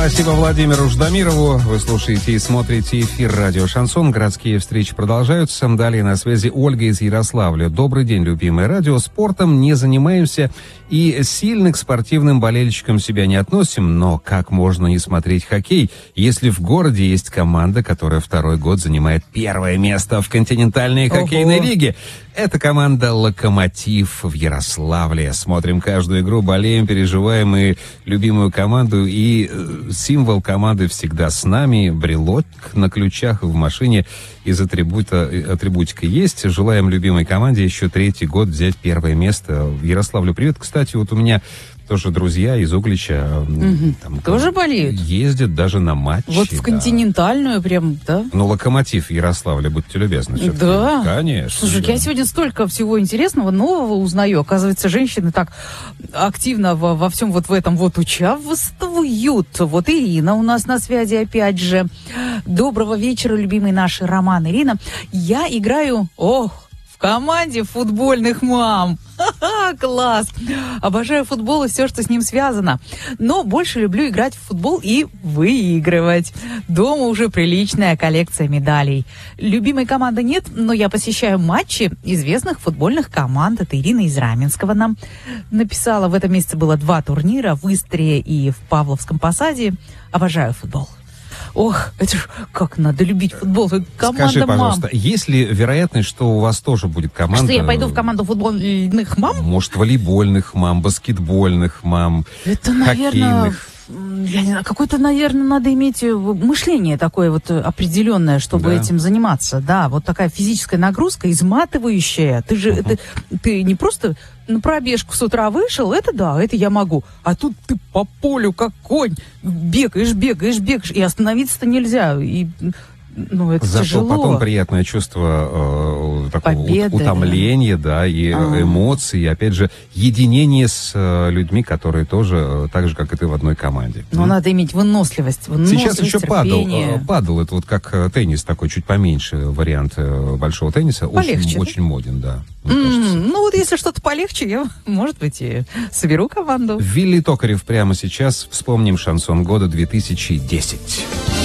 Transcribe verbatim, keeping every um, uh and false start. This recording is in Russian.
Спасибо Владимиру Ждамирову. Вы слушаете и смотрите эфир радио «Шансон». Городские встречи продолжаются. Далее на связи Ольга из Ярославля. Добрый день, любимое радио. Спортом не занимаемся и сильно к спортивным болельщикам себя не относим. Но как можно не смотреть хоккей, если в городе есть команда, которая второй год занимает первое место в континентальной хоккейной Ого. лиге? Это команда «Локомотив» в Ярославле. Смотрим каждую игру, болеем, переживаем и любимую команду. И э, символ команды всегда с нами. Брелок на ключах в машине из атрибута, атрибутика есть. Желаем любимой команде еще третий год взять первое место в Ярославле. Привет, кстати, вот у меня тоже друзья из Углича. Угу. Там, тоже болеют? Ездят даже на матчи. Вот в континентальную да. прям, да? Ну, «Локомотив» Ярославля, будьте любезны. Все-таки. Да. Конечно. Слушай, да. я сегодня столько всего интересного, нового узнаю. Оказывается, женщины так активно во, во всем вот в этом вот участвуют. Вот Ирина у нас на связи опять же. Доброго вечера, любимый наш Роман. Ирина, я играю... Ох! В команде футбольных мам. Ха-ха, класс. Обожаю футбол и все, что с ним связано. Но больше люблю играть в футбол и выигрывать. Дома уже приличная коллекция медалей. Любимой команды нет, но я посещаю матчи известных футбольных команд. Это Ирина из Раменского нам написала. В этом месяце было два турнира в Истре и в Павловском Посаде. Обожаю футбол. Ох, это ж как надо любить футбол. Это команда Скажи, мам. пожалуйста, есть ли вероятность, что у вас тоже будет команда... Что я пойду в команду футбольных мам? Может, волейбольных мам, баскетбольных мам, Это, наверное, хоккейных... я не знаю, какое-то, наверное, надо иметь мышление такое вот определенное, чтобы Да. этим заниматься. Да, вот такая физическая нагрузка, изматывающая. Ты же, Uh-huh. это, ты не просто на пробежку с утра вышел, это да, это я могу. А тут ты по полю, как конь, бегаешь, бегаешь, бегаешь, и остановиться-то нельзя. И, ну, это Зато тяжело. потом приятное чувство э, такого Победы, ут- утомления, да, и А. эмоций, и, опять же, единение с э, людьми, которые тоже, э, так же, как и ты, в одной команде. Но М? надо иметь выносливость, выносливость, Сейчас еще падал, терпение. э, падал, это вот как э, теннис такой, чуть поменьше вариант э, большого тенниса. Полегче, Очень, да? очень моден, да. мне М, кажется. Ну вот если что-то полегче, я, может быть, и соберу команду. Вилли Токарев прямо сейчас. Вспомним шансон года две тысячи десять.